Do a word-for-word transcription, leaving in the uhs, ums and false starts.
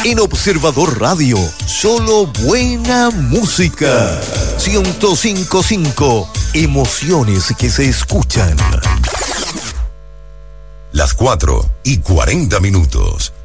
En Observador Radio, solo buena música. ciento cinco punto cinco, emociones que se escuchan. Las cuatro y cuarenta minutos.